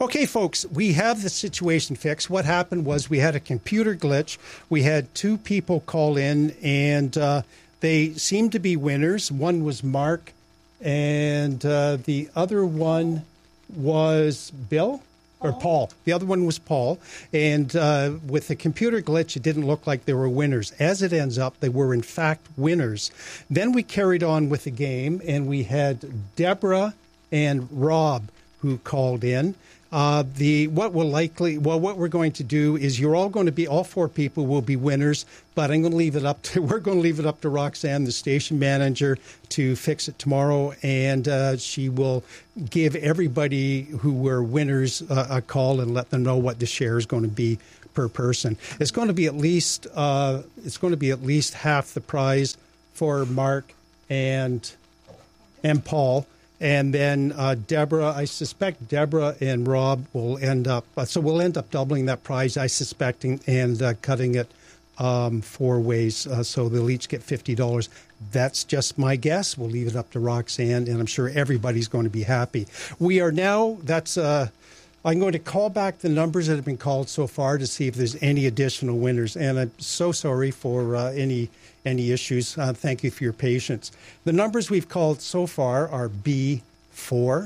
Okay, folks, we have the situation fixed. What happened was we had a computer glitch. We had two people call in, and they seemed to be winners. One was Mark, and the other one was Bill? Or Paul. The other one was Paul. And with the computer glitch, it didn't look like they were winners. As it ends up, they were, in fact, winners. Then we carried on with the game, and we had Deborah and Rob who called in. What we're going to do is you're all going to be, all four people will be winners, but we're going to leave it up to Roxanne, the station manager, to fix it tomorrow, and she will give everybody who were winners a call and let them know what the share is going to be per person. It's going to be at least half the prize for Mark and Paul. And then Deborah, I suspect Deborah and Rob will end up, we'll end up doubling that prize, I suspect, and cutting it 4 ways, so they'll each get $50. That's just my guess. We'll leave it up to Roxanne, and I'm sure everybody's going to be happy. We are now, I'm going to call back the numbers that have been called so far to see if there's any additional winners, and I'm so sorry for any issues. Thank you for your patience. The numbers we've called so far are B4,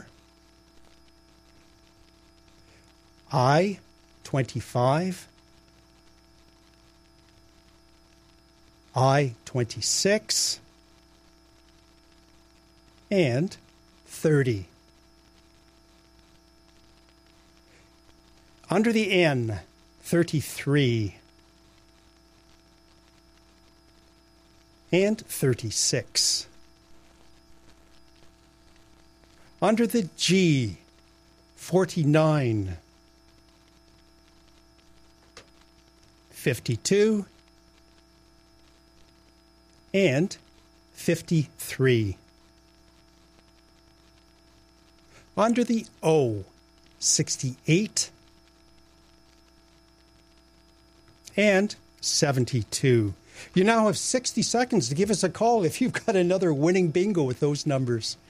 I-25, I-26, and 30. Under the N, 33. And 36. Under the G, 49, 52, and 53. Under the O, 68, and 72. You now have 60 seconds to give us a call if you've got another winning bingo with those numbers.